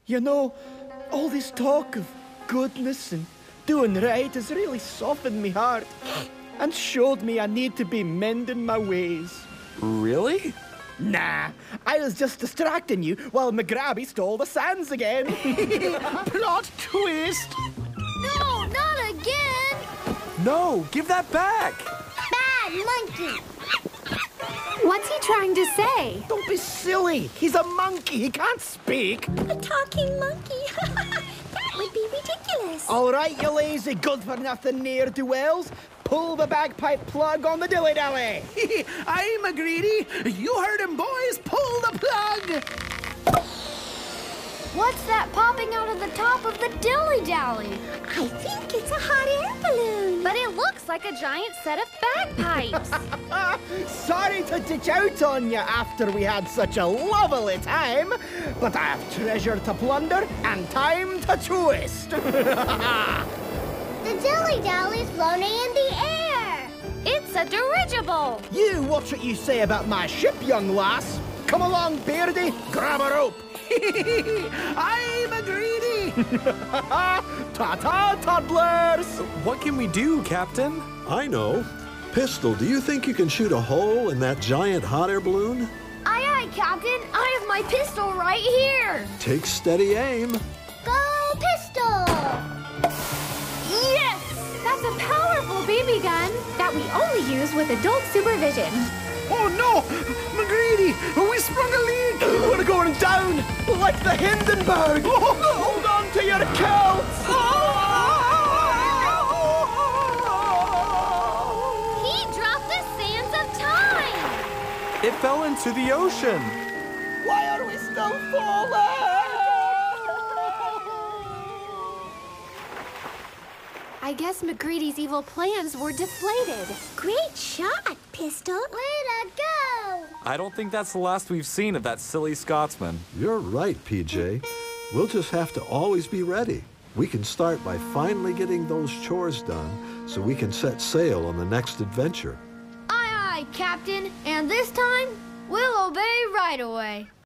You know, all this talk of goodness and doing right has really softened me heart and showed me I need to be mending my ways. Really? Nah, I was just distracting you while McGrabby stole the sands again. Plot twist! No, not again! No, give that back! Bad monkey! What's he trying to say? Don't be silly. He's a monkey. He can't speak. A talking monkey. That would be ridiculous. All right, you lazy good-for-nothing ne'er-do-wells. Pull the bagpipe plug on the dilly-dally. Aye, McGreedy. You heard him, boys. Pull the plug. What's that popping out of the top of the dilly-dally? I think it's a hot air balloon. But it looks like a giant set of bagpipes. Sorry to ditch out on you after we had such a lovely time, but I have treasure to plunder and time to twist. The dilly-dally's floating in the air. It's a dirigible. You watch what you say about my ship, young lass. Come along, Beardy. Grab a rope. I'm McGreedy. Ta-ta, toddlers. What can we do, Captain? I know. Pistol, do you think you can shoot a hole in that giant hot air balloon? Aye, aye, Captain. I have my pistol right here. Take steady aim. Go pistol! Yes! That's a powerful BB gun that we only use with adult supervision. Oh, no! McGreedy, we sprung a leak. We're going down like the Hindenburg. Hold on to your kilts. He dropped the sands of time. It fell into the ocean. Why are we still falling? I guess McGreedy's evil plans were deflated. Great shot, Pistol. Way to go! I don't think that's the last we've seen of that silly Scotsman. You're right, PJ. We'll just have to always be ready. We can start by finally getting those chores done so we can set sail on the next adventure. Aye, aye, Captain. And this time, we'll obey right away.